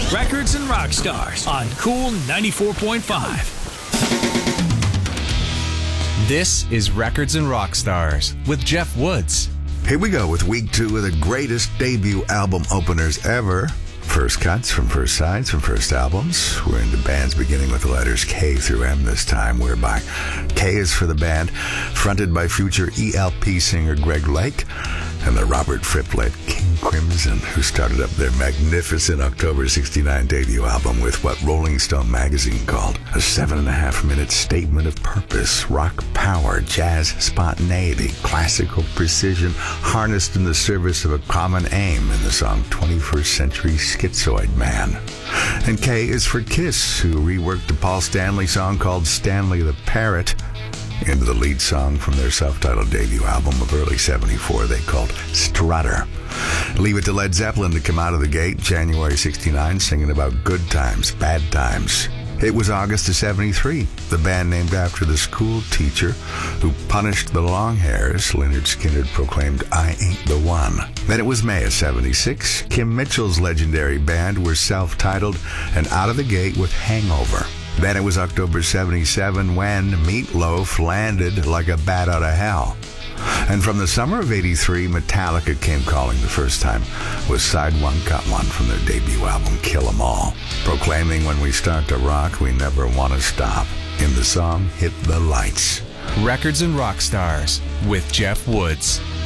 Records and Rock Stars on Cool 94.5. This is Records and Rock Stars with Jeff Woods. Here we go with week 2 of the greatest debut album openers ever. First cuts from first sides from first albums. We're into bands beginning with the letters K through M this time, whereby K is for the band, fronted by future ELP singer Greg Lake and the Robert Fripp-led King Crimson, who started up their magnificent October 69 debut album with what Rolling Stone magazine called a 7.5-minute statement of purpose, rock power, jazz spontaneity, classical precision, harnessed in the service of a common aim in the song 21st Century Schizoid Man. And K is for Kiss, who reworked a Paul Stanley song called Stanley the Parrot into the lead song from their self-titled debut album of early 74 they called Strutter. Leave it to Led Zeppelin to come out of the gate January 69 singing about good times, bad times. It was August of 73, the band named after the school teacher who punished the long hairs. Lynyrd Skynyrd proclaimed, "I ain't the one." Then it was May of 76. Kim Mitchell's legendary band were self-titled and out of the gate with Hangover. Then it was October 77 when Meatloaf landed like a bat out of hell. And from the summer of 83, Metallica came calling the first time with Side One Cut One from their debut album Kill 'Em All, proclaiming when we start to rock, we never want to stop. In the song, Hit the Lights. Records and Rock Stars with Jeff Woods.